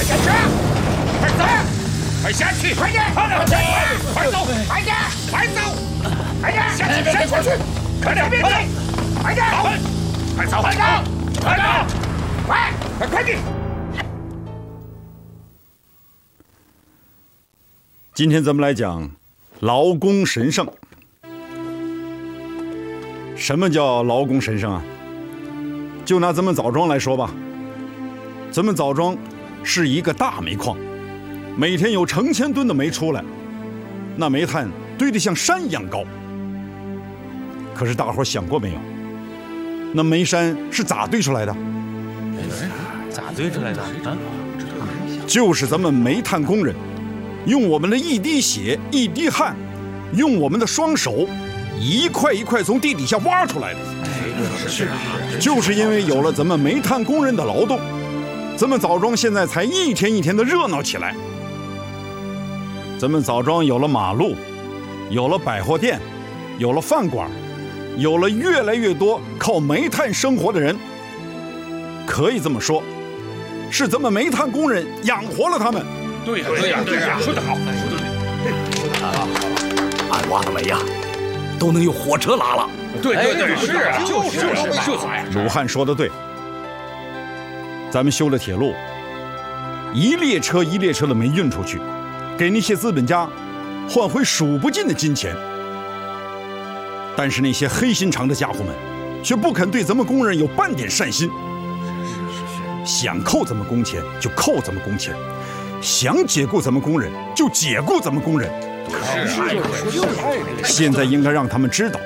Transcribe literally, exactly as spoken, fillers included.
下去！快走！快下去！快点！快点！快走！快点！快走！快点！下去！下去！快点！快点！快点！快走！快走！快走！快！快快点！ 今天咱们来讲劳功神圣。什么叫劳功神圣啊？就拿咱们枣庄来说吧，咱们枣庄是一个大煤矿，每天有成千吨的煤出来，那煤炭堆得像山一样高。可是大伙想过没有，那煤山是咋堆出来的？ 咋堆出来的？啊？ 就是咱们煤炭工人用我们的一滴血一滴汗，用我们的双手一块一块从地底下挖出来的。 是啊， 就是因为有了咱们煤炭工人的劳动，咱们枣庄现在才一天一天的热闹起来。咱们枣庄有了马路，有了百货店，有了饭馆，有了越来越多靠煤炭生活的人。可以这么说，是咱们煤炭工人养活了他们。 对呀，对呀，对呀，说得好，说得对。俺挖的煤呀，都能用火车拉了。 对对对，是啊，就是就是就是。 鲁汉说的对，咱们修了铁路，一列车一列车的煤运出去，给那些资本家换回数不尽的金钱。但是那些黑心肠的家伙们，却不肯对咱们工人有半点善心。想扣咱们工钱就扣咱们工钱，想解雇咱们工人就解雇咱们工人。 是， 现在应该让他们知道，